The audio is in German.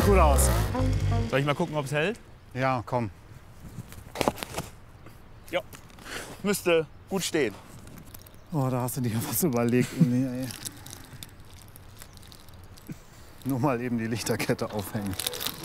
gut aus. Soll ich mal gucken, ob es hält? Ja, komm. Ja. Müsste gut stehen. Oh, da hast du dir was überlegt, Uli, ey. Nur mal eben die Lichterkette aufhängen.